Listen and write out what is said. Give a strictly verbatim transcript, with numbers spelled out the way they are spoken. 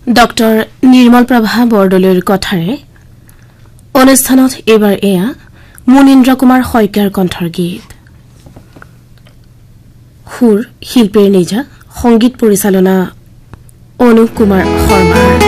doctor Nirmal Prabha বৰদলৈৰ কথাৰে অনুষ্ঠানত এবাৰ এয়া মুনীন্দ্ৰ কুমাৰ শইকীয়াৰ কণ্ঠৰ গীত সুৰ শিল্পীৰ নিজা সংগীত পৰিচালনা অনুপ কুমাৰ শৰ্মাৰ